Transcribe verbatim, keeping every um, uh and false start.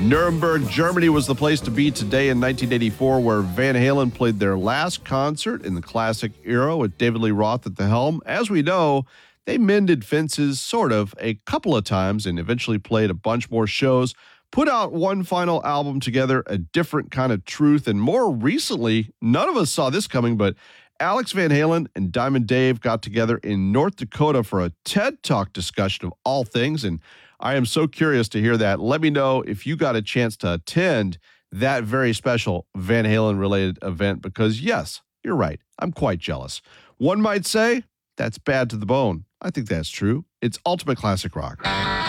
Nuremberg, Germany was the place to be today in nineteen eighty-four, where Van Halen played their last concert in the classic era with David Lee Roth at the helm. As we know, they mended fences sort of a couple of times and eventually played a bunch more shows, put out one final album together, A Different Kind of Truth, and more recently, none of us saw this coming, but Alex Van Halen and Diamond Dave got together in North Dakota for a TED Talk discussion of all things, and I am so curious to hear that. Let me know if you got a chance to attend that very special Van Halen-related event, because yes, you're right, I'm quite jealous. One might say that's bad to the bone. I think that's true. It's Ultimate Classic Rock.